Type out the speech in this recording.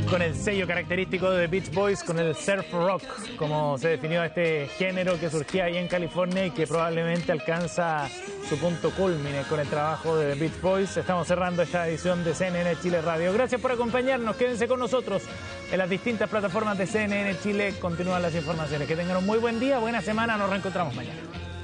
con el sello característico de The Beach Boys, con el surf rock, como se definió este género que surgía ahí en California y que probablemente alcanza su punto culmine con el trabajo de The Beach Boys. Estamos cerrando esta edición de CNN Chile Radio. Gracias por acompañarnos, quédense con nosotros en las distintas plataformas de CNN Chile. Continúan las informaciones. Que tengan un muy buen día, buena semana, nos reencontramos mañana.